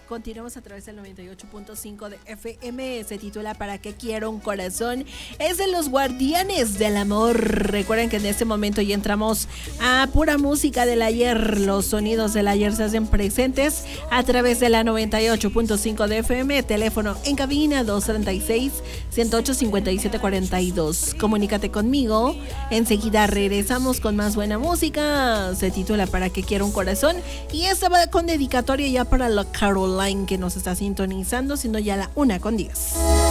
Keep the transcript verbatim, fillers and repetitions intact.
Continuamos a través del noventa y ocho punto cinco de F M. Se titula ¿Para qué quiero un corazón? Es de los Guardianes del Amor. Recuerden que en este momento ya entramos a pura música del ayer. Los sonidos del ayer se hacen presentes a través de la noventa y ocho punto cinco de F M. Teléfono en cabina dos treinta y seis, ciento ocho, cincuenta y siete cuarenta y dos. Comunícate conmigo. Enseguida regresamos con más buena música. Se titula ¿Para qué quiero un corazón? Y esta va con dedicatoria ya para la Caroline que nos está sintonizando, siendo ya la una con diez.